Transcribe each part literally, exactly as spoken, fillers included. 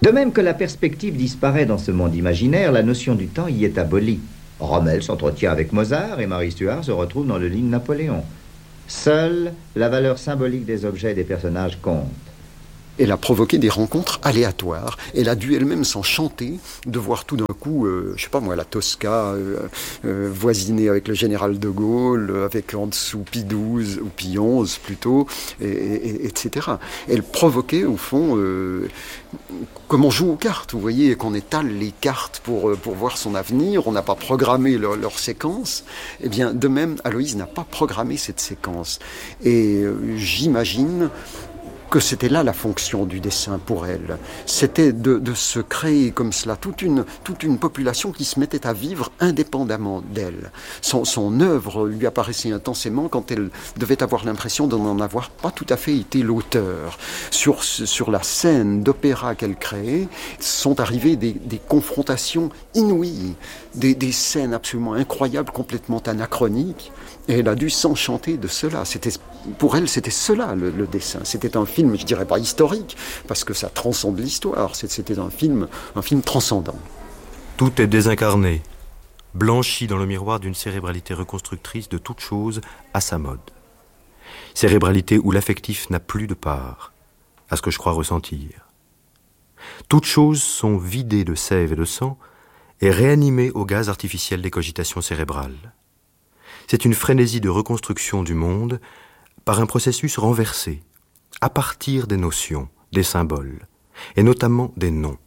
De même que la perspective disparaît dans ce monde imaginaire, la notion du temps y est abolie. Rommel s'entretient avec Mozart et Marie Stuart se retrouve dans le lit de Napoléon. Seule la valeur symbolique des objets et des personnages compte. Elle a provoqué des rencontres aléatoires. Elle a dû elle-même s'enchanter de voir tout d'un coup, euh, je sais pas moi, la Tosca euh, euh, voisiner avec le général de Gaulle, avec en dessous Pie douze, ou Pie onze plutôt, et, et, et cetera. Elle provoquait au fond, euh, comme on joue aux cartes, vous voyez, qu'on étale les cartes pour, pour voir son avenir, on n'a pas programmé leur, leur séquence. Eh bien, de même, Aloïse n'a pas programmé cette séquence. Et euh, j'imagine que c'était là la fonction du dessin pour elle. C'était de, de se créer comme cela toute une, toute une population qui se mettait à vivre indépendamment d'elle. Son, son œuvre lui apparaissait intensément quand elle devait avoir l'impression d'en en avoir pas tout à fait été l'auteur. Sur, sur la scène d'opéra qu'elle créait, sont arrivées des, des confrontations inouïes, des, des scènes absolument incroyables, complètement anachroniques. Et elle a dû s'enchanter de cela. C'était, pour elle, c'était cela, le, le dessin. C'était un film, je dirais pas historique, parce que ça transcende l'histoire. C'était un film, un film transcendant. Tout est désincarné, blanchi dans le miroir d'une cérébralité reconstructrice de toute chose à sa mode. Cérébralité où l'affectif n'a plus de part, à ce que je crois ressentir. Toutes choses sont vidées de sève et de sang et réanimées au gaz artificiel des cogitations cérébrales. C'est une frénésie de reconstruction du monde par un processus renversé, à partir des notions, des symboles, et notamment des noms.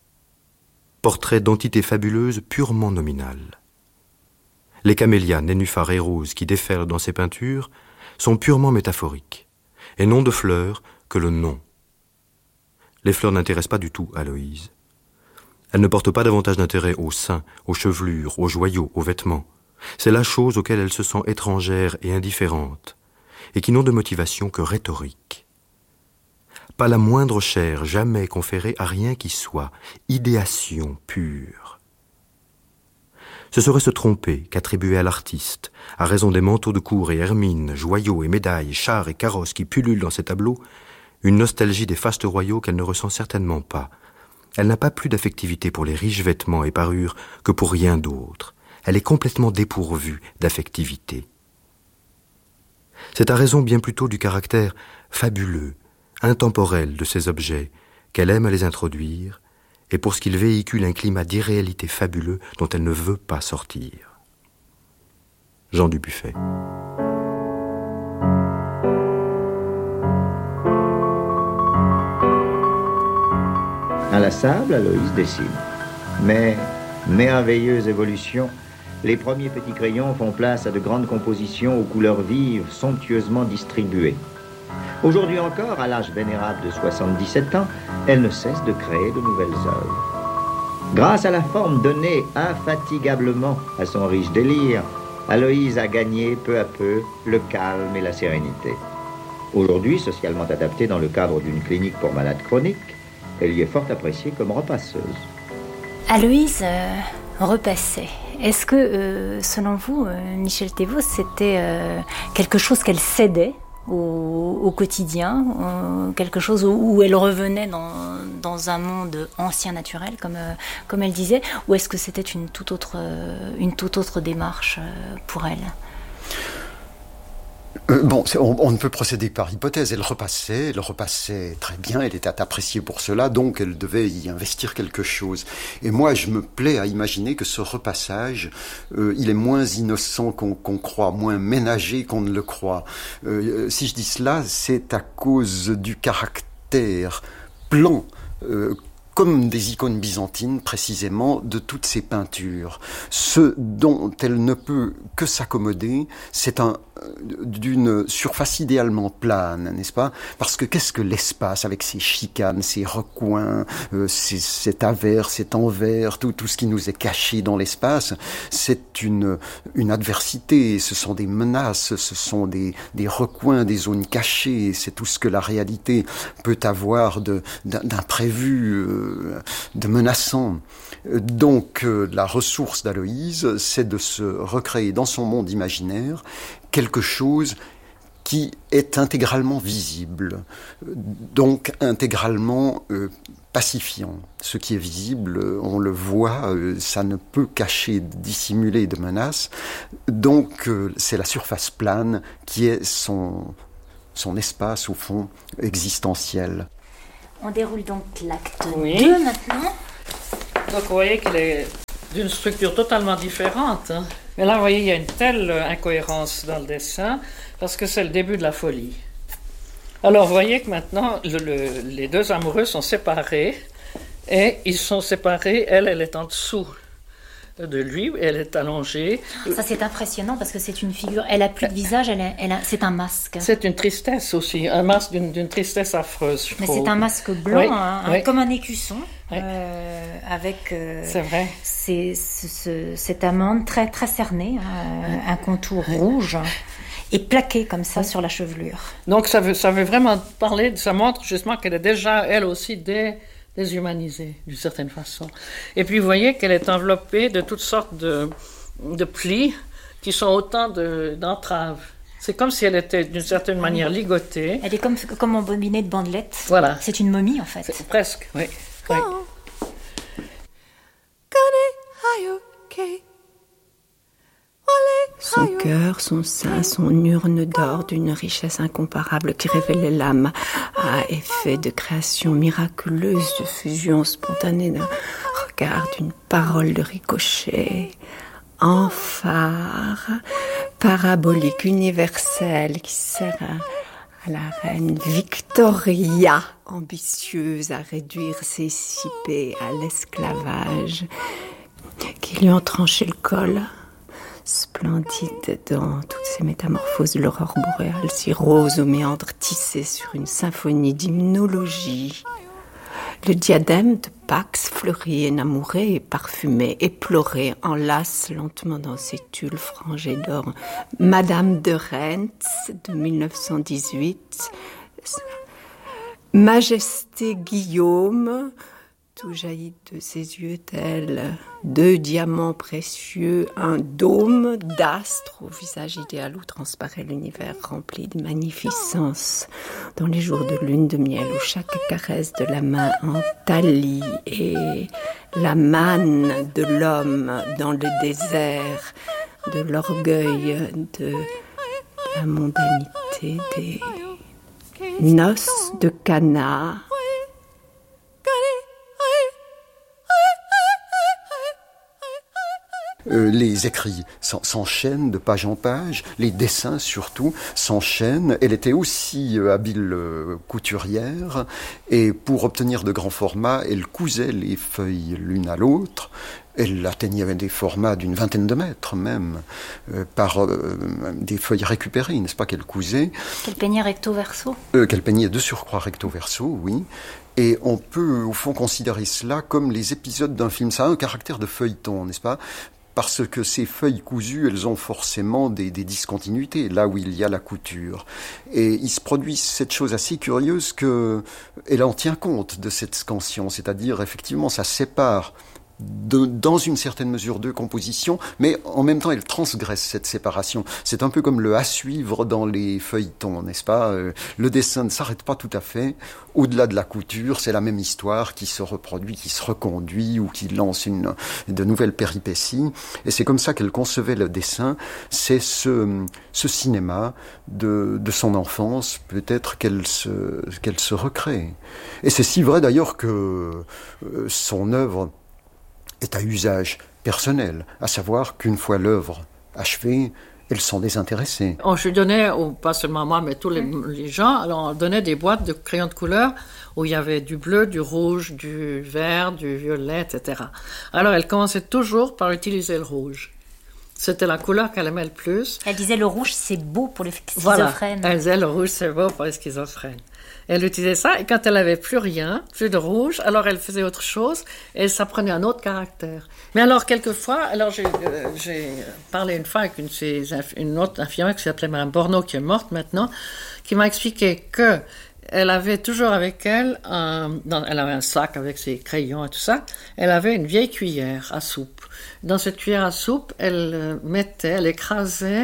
Portrait d'entités fabuleuses purement nominales. Les camélias, nénuphars et roses qui déferlent dans ces peintures sont purement métaphoriques, et non de fleurs que le nom. Les fleurs n'intéressent pas du tout Aloïse. Elles ne portent pas davantage d'intérêt aux seins, aux chevelures, aux joyaux, aux vêtements. C'est la chose auquel elle se sent étrangère et indifférente, et qui n'ont de motivation que rhétorique. Pas la moindre chair jamais conférée à rien qui soit, idéation pure. Ce serait se tromper qu'attribuer à l'artiste, à raison des manteaux de cour et hermines, joyaux et médailles, chars et carrosses qui pullulent dans ces tableaux, une nostalgie des fastes royaux qu'elle ne ressent certainement pas. Elle n'a pas plus d'affectivité pour les riches vêtements et parures que pour rien d'autre. Elle est complètement dépourvue d'affectivité. C'est à raison bien plutôt du caractère fabuleux, intemporel de ces objets qu'elle aime à les introduire, et pour ce qu'ils véhiculent un climat d'irréalité fabuleux dont elle ne veut pas sortir. Jean Dubuffet. Inlassable, Aloïse dessine. Mais, merveilleuse évolution, les premiers petits crayons font place à de grandes compositions aux couleurs vives, somptueusement distribuées. Aujourd'hui encore, à l'âge vénérable de soixante-dix-sept ans, elle ne cesse de créer de nouvelles œuvres. Grâce à la forme donnée infatigablement à son riche délire, Aloïse a gagné peu à peu le calme et la sérénité. Aujourd'hui, socialement adaptée dans le cadre d'une clinique pour malades chroniques, elle y est fort appréciée comme repasseuse. Aloïse euh, repassait. Est-ce que, euh, selon vous, euh, Michel Thévaux, c'était euh, quelque chose qu'elle cédait au, au quotidien, euh, quelque chose où, où elle revenait dans, dans un monde ancien naturel, comme, euh, comme elle disait, ou est-ce que c'était une toute autre, euh, une toute autre démarche euh, pour elle ? Euh, bon, on, on ne peut procéder par hypothèse. Elle repassait, elle repassait très bien, elle était appréciée pour cela, donc elle devait y investir quelque chose. Et moi, je me plais à imaginer que ce repassage, euh, il est moins innocent qu'on, qu'on croit, moins ménagé qu'on ne le croit. Euh, si je dis cela, c'est à cause du caractère plan, euh, comme des icônes byzantines, précisément, de toutes ces peintures. Ce dont elle ne peut que s'accommoder, c'est un d'une surface idéalement plane, n'est-ce pas ? Parce que qu'est-ce que l'espace avec ses chicanes, ses recoins, euh, ses, cet avers, cet envers, tout, tout ce qui nous est caché dans l'espace, c'est une, une adversité, ce sont des menaces, ce sont des, des recoins, des zones cachées, c'est tout ce que la réalité peut avoir de, d'imprévu, euh, de menaçant. Donc euh, la ressource d'Aloïse, c'est de se recréer dans son monde imaginaire quelque chose qui est intégralement visible, donc intégralement euh, pacifiant. Ce qui est visible, on le voit, ça ne peut cacher, dissimuler de menaces. Donc c'est la surface plane qui est son, son espace, au fond, existentiel. On déroule donc l'acte oui. deux maintenant. Donc vous voyez qu'il est d'une structure totalement différente. Hein. Mais là, vous voyez, il y a une telle incohérence dans le dessin, parce que c'est le début de la folie. Alors, vous voyez que maintenant, le, le, les deux amoureux sont séparés, et ils sont séparés, elle, elle est en dessous de lui, elle est allongée. Ça, c'est impressionnant, parce que c'est une figure, elle a plus de visage, elle a, elle a, c'est un masque. C'est une tristesse aussi, un masque d'une, d'une tristesse affreuse, je Mais trouve. c'est un masque blanc, oui, hein, oui. comme un écusson, oui. euh, avec euh, c'est vrai. C'est, ce, ce, cette amande très, très cernée, euh, un contour rouge, et plaqué comme ça oui. sur la chevelure. Donc ça veut, ça veut vraiment parler, ça montre justement qu'elle est déjà, elle aussi, dès... déshumanisée, d'une certaine façon. Et puis, vous voyez qu'elle est enveloppée de toutes sortes de, de plis qui sont autant de, d'entraves. C'est comme si elle était, d'une certaine manière, ligotée. Elle est comme, comme embobinée de bandelettes. Voilà. C'est une momie, en fait. C'est, presque, oui. oui. Son cœur, son sein, son urne d'or d'une richesse incomparable qui révélait l'âme à effet de création miraculeuse, de fusion spontanée d'un regard, d'une parole de ricochet, en phare, parabolique, universelle, qui sert à, à la reine Victoria, ambitieuse à réduire ses cipées à l'esclavage, qui lui ont tranché le col. Splendide dans toutes ces métamorphoses de l'aurore boréale, si rose aux méandres tissés sur une symphonie d'hymnologie. Le diadème de Pax fleuri, énamouré et parfumé, éploré, enlace lentement dans ses tulles frangées d'or. Madame de Rentz de dix-neuf cent dix-huit, Majesté Guillaume, tout jaillit de ses yeux tels deux diamants précieux, un dôme d'astres au visage idéal où transparaît l'univers rempli de magnificence. Dans les jours de lune de miel où chaque caresse de la main en Thalie et la manne de l'homme dans le désert, de l'orgueil, de la mondanité des noces de Cana. Euh, les écrits s'enchaînent de page en page, les dessins surtout s'enchaînent. Elle était aussi euh, habile euh, couturière et pour obtenir de grands formats, elle cousait les feuilles l'une à l'autre. Elle atteignait des formats d'une vingtaine de mètres même, euh, par euh, des feuilles récupérées, n'est-ce pas, qu'elle cousait. Qu'elle peignait recto verso euh, Qu'elle peignait de surcroît recto verso, oui. Et on peut au fond considérer cela comme les épisodes d'un film. Ça a un caractère de feuilleton, n'est-ce pas ? Parce que ces feuilles cousues, elles ont forcément des, des discontinuités, là où il y a la couture. Et il se produit cette chose assez curieuse qu'elle en tient compte de cette scansion, c'est-à-dire, effectivement, ça sépare de, dans une certaine mesure deux compositions, mais en même temps, elle transgresse cette séparation. C'est un peu comme le à suivre dans les feuilletons, n'est-ce pas ? euh, Le dessin ne s'arrête pas tout à fait. Au-delà de la couture, c'est la même histoire qui se reproduit, qui se reconduit ou qui lance une, de nouvelles péripéties. Et c'est comme ça qu'elle concevait le dessin. C'est ce, ce cinéma de, de son enfance, peut-être qu'elle se, qu'elle se recrée. Et c'est si vrai d'ailleurs que euh, son œuvre est à usage personnel, à savoir qu'une fois l'œuvre achevée, elles sont désintéressées. On je donnais, pas seulement moi, mais tous les, les gens, alors on donnait des boîtes de crayons de couleur où il y avait du bleu, du rouge, du vert, du violet, et cetera. Alors elle commençait toujours par utiliser le rouge. C'était la couleur qu'elle aimait le plus. Elle disait le rouge c'est beau pour les schizophrènes. Voilà, elle disait le rouge c'est beau pour les schizophrènes. Elle utilisait ça, et quand elle n'avait plus rien, plus de rouge, alors elle faisait autre chose, et ça prenait un autre caractère. Mais alors, quelquefois, alors j'ai, euh, j'ai parlé une fois avec une, une autre infirmière qui s'appelait Mme Borneau, qui est morte maintenant, qui m'a expliqué que elle avait toujours avec elle, un, dans, elle avait un sac avec ses crayons et tout ça, elle avait une vieille cuillère à soupe. Dans cette cuillère à soupe, elle mettait, elle écrasait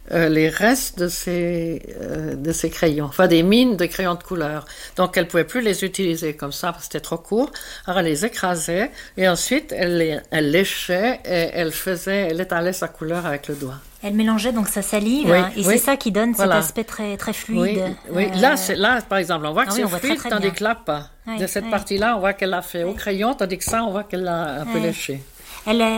euh, les restes de ses, euh, de ses crayons, enfin des mines de crayons de couleur. Donc elle pouvait plus les utiliser comme ça parce que c'était trop court. Alors elle les écrasait et ensuite elle les elle léchait et elle faisait, elle étalait sa couleur avec le doigt. Elle mélangeait donc sa salive Oui, hein, et oui. c'est ça qui donne Voilà. cet aspect très très fluide. Oui, oui. Euh, Là, c'est, là, par exemple, on voit que ah oui, c'est on voit fluide, très, très tandis bien. que là, pas. Oui, de cette oui. partie-là, on voit qu'elle l'a fait au crayon, tandis que ça, on voit qu'elle l'a un peu Oui. léché. Elle,